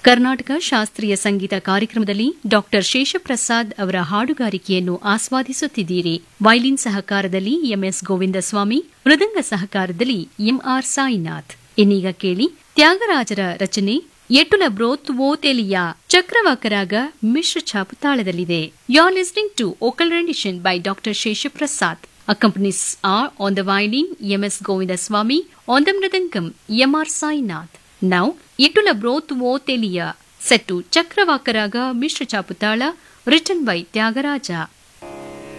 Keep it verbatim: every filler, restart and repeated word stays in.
ಕರ್ನಾಟಕ ಶಾಸ್ತ್ರೀಯ ಸಂಗೀತ ಕಾರ್ಯಕ್ರಮದಲ್ಲಿ ಡಾಕ್ಟರ್ ಶೇಷಪ್ರಸಾದ್ ಅವರ ಹಾಡುಗಾರಿಕೆಯನ್ನು ಆಸ್ವಾದಿಸುತ್ತಿದ್ದೀರಿ. ವೈಲಿನ್ ಸಹಕಾರದಲ್ಲಿ ಎಂಎಸ್ ಗೋವಿಂದಸ್ವಾಮಿ, ಮೃದಂಗ ಸಹಕಾರದಲ್ಲಿ ಎಂಆರ್ ಸಾಯಿನಾಥ್. ಇನ್ನೀಗ ಕೇಳಿ ತ್ಯಾಗರಾಜರ ರಚನೆ ಎಟುಲ ಬ್ರೋತ್ ವೋ ತೆಲಿಯಾ, ಚಕ್ರವಾಕರಾಗ ಮಿಶ್ರ ಛಾಪು ತಾಳದಲ್ಲಿದೆ. You are listening to vocal rendition by doctor Sheshaprasad. Accompanies are on the violin M S Govindaswamy, on the mridangam M R Sainath. Now, Itula Broth Vo Telia, set to Chakravakaraga Mishra Chaputala, written by Tyagaraja.